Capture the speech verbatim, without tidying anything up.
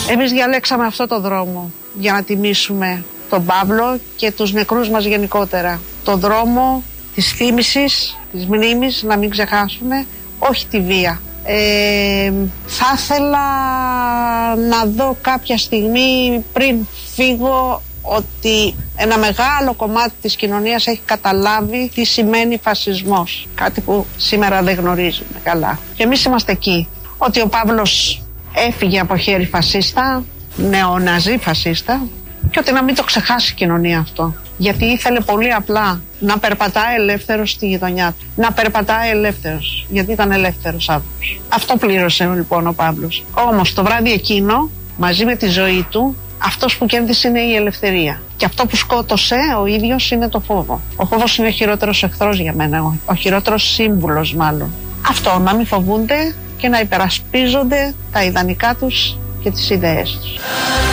Εμείς διαλέξαμε αυτό το δρόμο για να τιμήσουμε τον Παύλο και τους νεκρούς μας γενικότερα. Το δρόμο της θύμησης, της μνήμης, να μην ξεχάσουμε, όχι τη βία. Ε, θα ήθελα να δω κάποια στιγμή πριν φύγω ότι ένα μεγάλο κομμάτι της κοινωνίας έχει καταλάβει τι σημαίνει φασισμός. Κάτι που σήμερα δεν γνωρίζουμε καλά. Και εμείς είμαστε εκεί. Ότι ο Παύλος έφυγε από χέρι φασίστα, νεοναζί φασίστα, και ότι να μην το ξεχάσει η κοινωνία αυτό. Γιατί ήθελε πολύ απλά να περπατάει ελεύθερος στη γειτονιά του. Να περπατάει ελεύθερος, γιατί ήταν ελεύθερος άνθρωπος. Αυτό πλήρωσε λοιπόν ο Παύλος. Όμως το βράδυ εκείνο, μαζί με τη ζωή του, αυτός που κέρδισε είναι η ελευθερία. Και αυτό που σκότωσε ο ίδιος είναι το φόβο. Ο φόβος είναι ο χειρότερος εχθρός για μένα, ο χειρότερος σύμβουλος μάλλον. Αυτό, να μην φοβούνται και να υπερασπίζονται τα ιδανικά τους και τις ιδέες τους.